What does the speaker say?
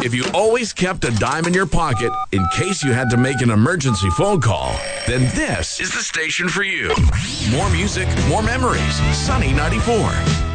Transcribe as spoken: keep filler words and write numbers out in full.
If you always kept a dime in your pocket in case you had to make an emergency phone call, then this is the station for you. More music, more memories. Sunny ninety-four.